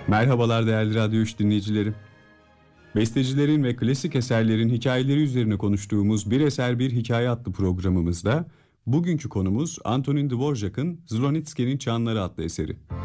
Merhabalar değerli Radyo 3 dinleyicileri. Bestecilerin ve klasik eserlerin hikayeleri üzerine konuştuğumuz Bir Eser Bir Hikaye adlı programımızda bugünkü konumuz Antonin Dvorak'ın Zlonitski'nin Çanları adlı eseri.